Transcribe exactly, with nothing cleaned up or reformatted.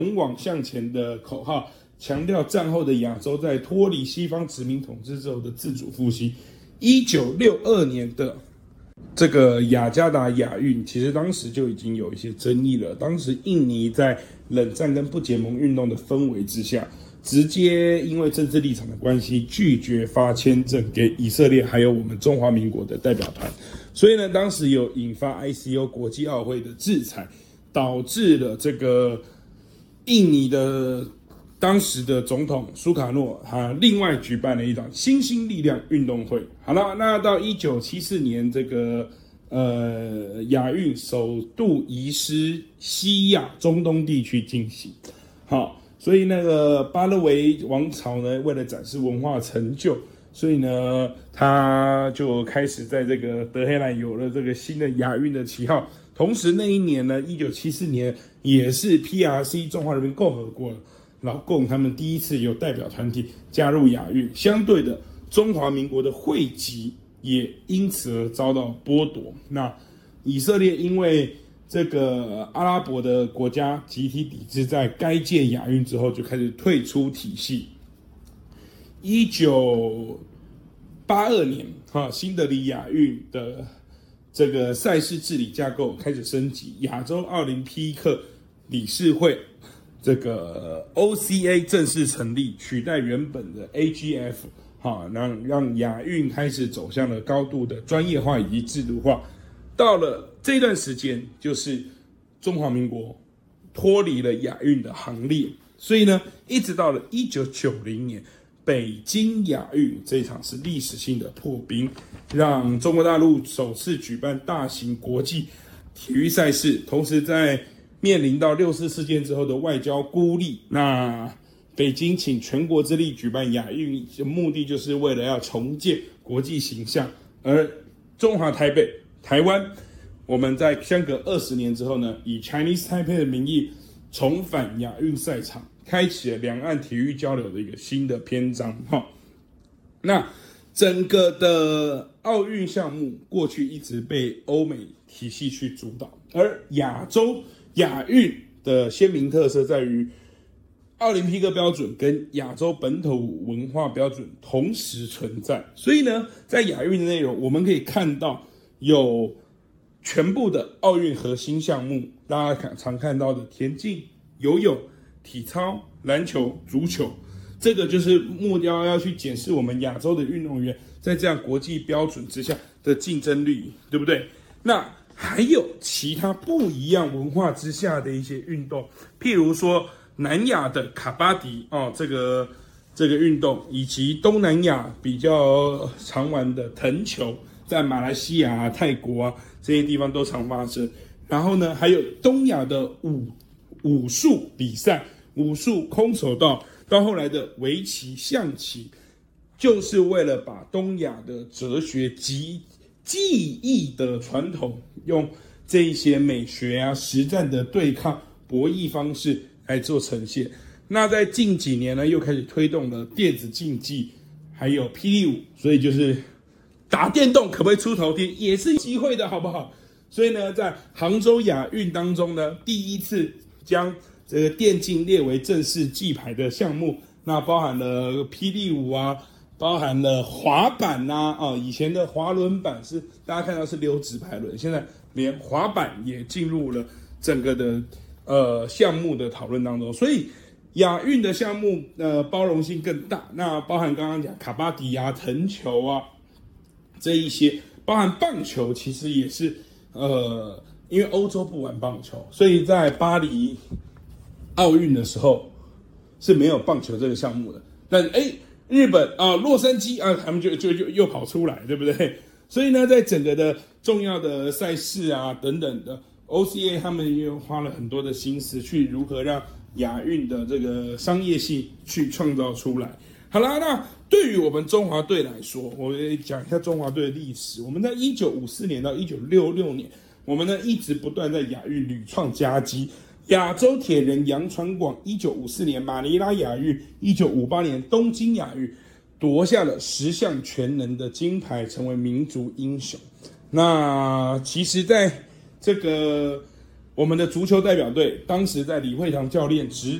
勇往向前的口号，强调战后的亚洲在脱离西方殖民统治之后的自主复兴。一九六二年的这个雅加达亚运，其实当时就已经有一些争议了。当时印尼在冷战跟不结盟运动的氛围之下，直接因为政治立场的关系，拒绝发签证给以色列还有我们中华民国的代表团，所以呢，当时有引发 I C O 国际奥会的制裁，导致了这个印尼的当时的总统苏卡诺他另外举办了一场新兴力量运动会。好了，那到一九七四年这个呃亚运首度移师西亚中东地区进行。好，所以那个巴勒维王朝呢，为了展示文化成就，所以呢，他就开始在这个德黑兰有了这个新的亚运的旗号。同时那一年呢，一九七四年也是 P R C 中华人民共和国老共他们第一次有代表团体加入亚运，相对的，中华民国的会籍也因此而遭到剥夺。那以色列因为这个阿拉伯的国家集体抵制，在该届亚运之后就开始退出体系。一九八二年，哈，新德里亚运的这个赛事治理架构开始升级，亚洲奥林匹克理事会这个 O C A 正式成立，取代原本的 A G F， 哈，让让亚运开始走向了高度的专业化以及制度化。到了这段时间，就是中华民国脱离了亚运的行列，所以呢，一直到了一九九零年北京亚运这一场是历史性的破冰，让中国大陆首次举办大型国际体育赛事，同时在面临到六四事件之后的外交孤立，那北京请全国之力举办亚运，目的就是为了要重建国际形象。而中华台北台湾，我们在相隔二十年之后呢，以 Chinese Taipei 的名义重返亚运赛场，开启了两岸体育交流的一个新的篇章。那整个的奥运项目过去一直被欧美体系去主导，而亚洲亚运的鲜明特色在于奥林匹克标准跟亚洲本土文化标准同时存在，所以呢，在亚运的内容我们可以看到有全部的奥运核心项目，大家常看到的田径、游泳、体操、篮球、足球，这个就是目标要去检视我们亚洲的运动员在这样国际标准之下的竞争力，对不对？那还有其他不一样文化之下的一些运动，譬如说南亚的卡巴迪哦，这个这个运动，以及东南亚比较常玩的藤球，在马来西亚啊、泰国啊这些地方都常发生。然后呢，还有东亚的武武术比赛，武术、空手道，到后来的围棋、象棋，就是为了把东亚的哲学及技艺的传统，用这一些美学啊、实战的对抗博弈方式来做呈现。那在近几年呢，又开始推动了电子竞技，还有霹雳舞，所以就是打电动可不可以出头天，也是机会的，好不好？所以呢，在杭州亚运当中呢，第一次将这个电竞列为正式记牌的项目，那包含了霹雳舞啊，包含了滑板啊，哦，以前的滑轮板是大家看到是溜直排轮，现在连滑板也进入了整个的呃项目的讨论当中，所以亚运的项目呃包容性更大。那包含刚刚讲卡巴迪啊、藤球啊这一些，包含棒球，其实也是呃，因为欧洲不玩棒球，所以在巴黎奥运的时候是没有棒球这个项目的。但哎，日本啊、呃，洛杉矶啊，他们就就就又跑出来，对不对？所以呢，在整个的重要的赛事啊等等的 O C A， 他们又花了很多的心思去如何让亚运的这个商业性去创造出来。好啦，那对于我们中华队来说，我也讲一下中华队的历史。我们在一九五四年到一九六六年，我们呢一直不断在亚运屡创佳绩。亚洲铁人杨传广一九五四年马尼拉亚运，一九五八年东京亚运夺下了十项全能的金牌，成为民族英雄。那其实在这个我我们的足球代表队当时在李惠堂教练指